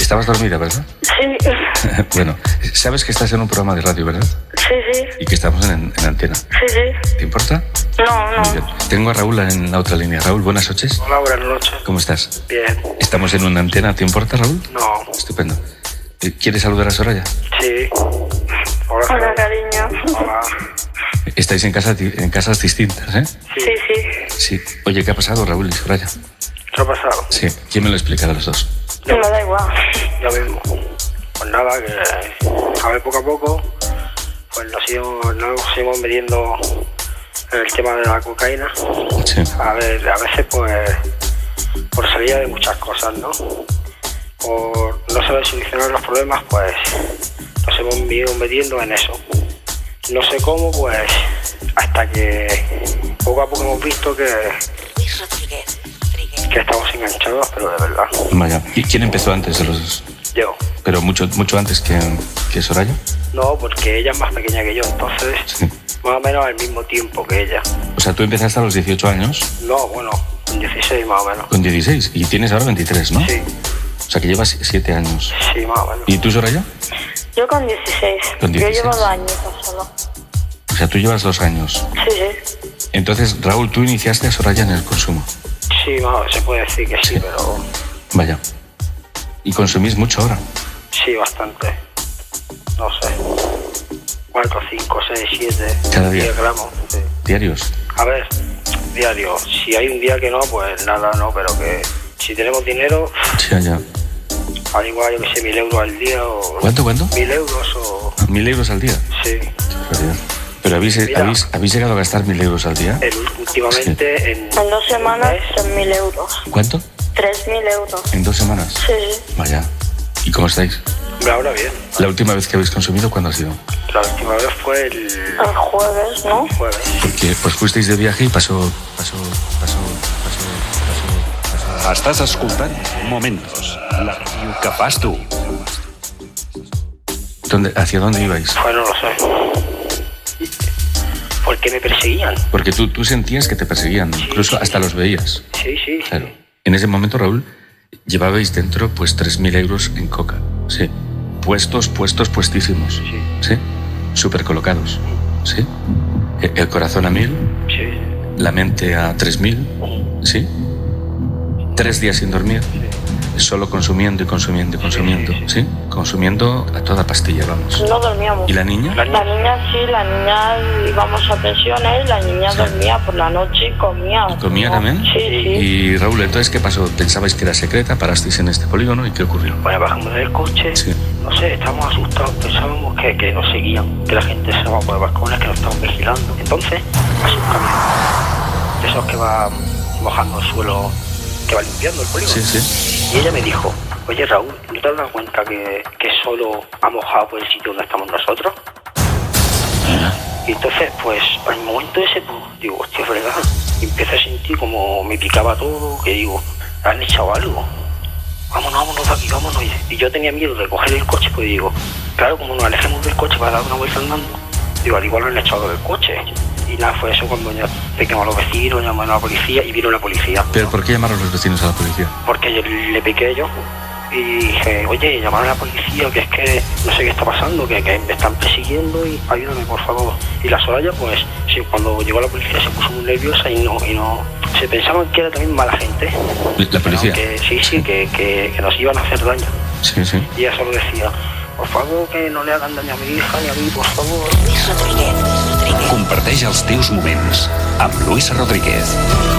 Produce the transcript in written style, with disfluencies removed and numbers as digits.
Estabas dormida, ¿verdad? Sí. Bueno, sabes que estás en un programa de radio, ¿verdad? Sí, sí. Y que estamos en antena. Sí, sí. ¿Te importa? No, no. Muy bien. Tengo a Raúl en la otra línea. Raúl, buenas noches. Hola, buenas noches. ¿Cómo estás? Bien. Estamos en una antena. ¿Te importa, Raúl? No. Estupendo. ¿Quieres saludar a Soraya? Sí. Hola, cariño. Hola. Estáis en casas distintas, ¿eh? Sí, sí. Sí. Oye, ¿qué ha pasado, Raúl y Soraya? ¿Qué ha pasado? Sí. ¿Quién me lo explica de los dos? Me da igual. Ya mismo. Pues nada, que a ver, poco a poco, pues nos seguimos metiendo en el tema de la cocaína. Sí. A ver, a veces pues por salida de muchas cosas, ¿no? Por no saber solucionar los problemas, pues nos hemos ido metiendo en eso. No sé cómo, pues hasta que poco a poco hemos visto que estamos enganchados, pero de verdad. Vaya. ¿Y quién empezó antes de los dos? Yo. ¿Pero mucho antes que Soraya? No, porque ella es más pequeña que yo, entonces Sí. más o menos al mismo tiempo que ella. O sea, tú empezaste a los 18 años. No, bueno, con 16 más o menos. Con 16. Y tienes ahora 23, ¿no? Sí, O sea, que llevas 7 años. sí, más o menos. ¿Y tú, Soraya? Yo con 16. Con 16. Yo llevo 2 añitos solo. O sea, tú llevas 2 años. Sí, sí. Entonces, Raúl, tú iniciaste a Soraya en el consumo. Sí, se puede decir que sí, pero Vaya. ¿Y consumís mucho ahora? sí, bastante. No sé. 4, 5, 6, 7, Cada día. 10 gramos. Sí. ¿Diarios? A ver, diario. Si hay un día que no, pues nada, no, pero que si tenemos dinero, Sí, ya. al igual, yo que sé, 1.000 euros al día o... ¿Cuánto? 1.000 euros o... 1.000 euros al día. Sí. ¿Pero habéis Mira. llegado a gastar 1.000 euros al día? Últimamente en... En 2 semanas, 3.000 euros. ¿Cuánto? 3.000 euros. ¿En 2 semanas? Sí, sí. Vaya. ¿Y cómo estáis? Ahora bien. ¿La última vez que habéis consumido cuándo ha sido? La última vez fue el El jueves, ¿no? jueves. Porque pues fuisteis de viaje y pasó. Estàs escoltant Momentos, la ràdio que fas tu. ¿Hacia dónde ibais? Pues no lo sé. ¿Por qué me perseguían? Porque tú sentías que te perseguían, incluso hasta los veías. Sí, sí. Claro. En ese momento, Raúl, llevabais dentro pues 3.000 euros en coca. Sí. Puestísimos. Sí. Sí. Súper colocados. Sí. El corazón a 1.000, Sí. la mente a 3.000. Sí. 3 días sin dormir. Solo consumiendo. Sí. Consumiendo a toda pastilla, vamos. No dormíamos. ¿Y la niña? La niña sí, la niña íbamos a pensiones, la niña dormía por la noche y comía. ¿Comía también? Sí, sí. Y Raúl, entonces, ¿qué pasó? ¿Pensabais que era secreta? ¿Parasteis en este polígono? ¿Y qué ocurrió? Bueno, bajamos del coche. Sí. No sé, estábamos asustados. Pensábamos que nos seguían, que la gente se va por los balcones, que nos estaban vigilando. Entonces, pasó un camión de esos que va mojando el suelo, que va limpiando el polígono. Sí, sí. Y ella me dijo: oye, Raúl, ¿no te has dado cuenta que solo ha mojado por el sitio donde estamos nosotros? Y entonces, pues, al momento ese, pues, digo, hostia, fregada. Y empecé a sentir como me picaba todo, que digo, ¿han echado algo? Vámonos de aquí, vámonos. Y yo tenía miedo de coger el coche, pues digo, claro, como nos alejemos del coche para dar una vuelta andando, digo, al igual lo han echado del coche. Y nada, fue eso cuando ya pequemos a los vecinos, llamaron a la policía y vino la policía. ¿Pero por qué llamaron los vecinos a la policía? Porque yo le piqué yo y dije, oye, llamaron a la policía, que es que no sé qué está pasando, que me están persiguiendo y ayúdame, por favor. Y la Soraya, pues, sí, cuando llegó la policía se puso muy nerviosa y no, se pensaban que era también mala gente. ¿La policía? Que sí, que nos iban a hacer daño. Sí, sí. Y ella solo decía, por favor, que no le hagan daño a mi hija ni a mí, por favor. Comparteix els teus moments amb Luis Rodríguez.